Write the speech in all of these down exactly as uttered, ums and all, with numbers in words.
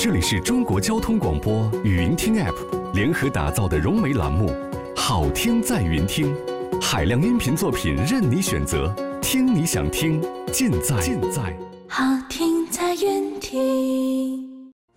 这里是中国交通广播语音听 App 联合打造的融媒栏目《好听在云听》，海量音频作品任你选择，听你想听，尽在尽在好听在云听。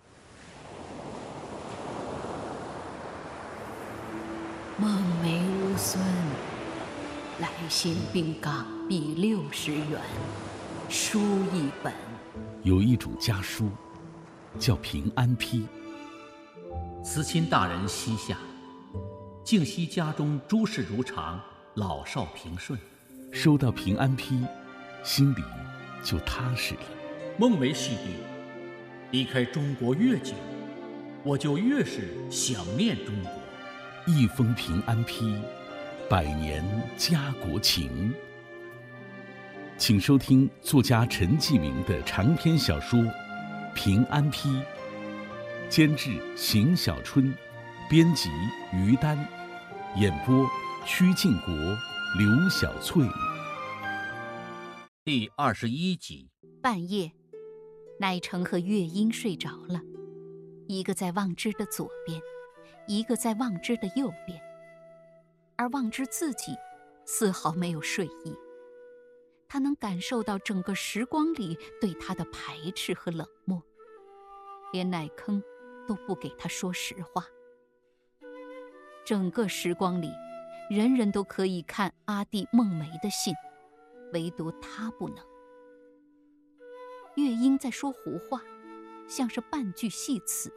孟梅无孙，来信并港币六十元，书一本。 有一主家书，叫平安批。 慈亲大人膝下，敬惜家中诸事如常，老少平顺。 收到平安批，心里就踏实了。 孟梅师弟，离开中国越久，我就越是想念中国。 一封平安批，百年家国情。请收听作家陈继明的长篇小说《平安批》，监制邢小春，编辑于丹，演播曲靖国、刘小翠。 第二十一集。 半夜，乃成和月英睡着了，一个在望之的左边，一个在望之的右边，而望之自己丝毫没有睡意。他能感受到整个时光里对他的排斥和冷漠，连乃铿都不给他说实话。整个时光里，人人都可以看阿弟孟梅的信，唯独他不能。月英在说胡话，像是半句戏词，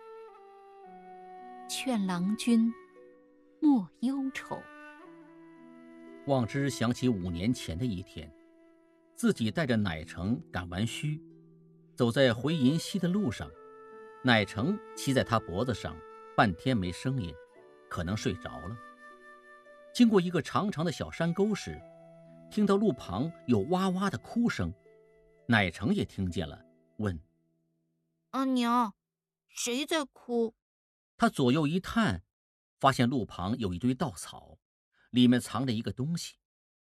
劝郎君莫忧愁。 望之想起五年前的一天，自己带着乃成赶完墟，走在回银溪的路上，乃成骑在他脖子上，半天没声音，可能睡着了。经过一个长长的小山沟时，听到路旁有哇哇的哭声，乃成也听见了，问： 阿娘，谁在哭？ 他左右一探，发现路旁有一堆稻草，里面藏着一个东西。